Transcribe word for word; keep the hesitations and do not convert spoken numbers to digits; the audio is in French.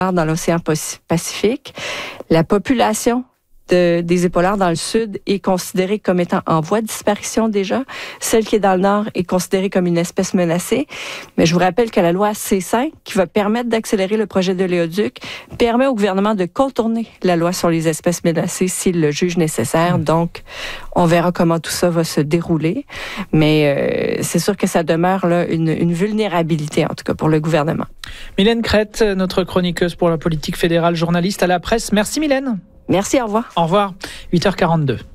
dans l'océan Pacifique. La population de, des épaulards dans le sud est considérée comme étant en voie de disparition déjà. Celle qui est dans le nord est considérée comme une espèce menacée. Mais je vous rappelle que la loi C cinq, qui va permettre d'accélérer le projet de l'éoduc, permet au gouvernement de contourner la loi sur les espèces menacées s'il le juge nécessaire. Donc, on verra comment tout ça va se dérouler. Mais euh, c'est sûr que ça demeure là une, une vulnérabilité, en tout cas pour le gouvernement. Mylène Crête, notre chroniqueuse pour la politique fédérale, journaliste à la presse. Merci Mylène. Merci, au revoir. Au revoir, huit heures quarante-deux.